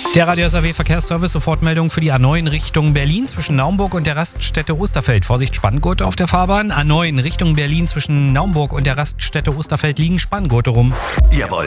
Der Radio SAW Verkehrsservice, Sofortmeldung für die A9 Richtung Berlin zwischen Naumburg und der Raststätte Osterfeld. Vorsicht, Spanngurte auf der Fahrbahn. A9 Richtung Berlin zwischen Naumburg und der Raststätte Osterfeld liegen Spanngurte rum. Jawohl,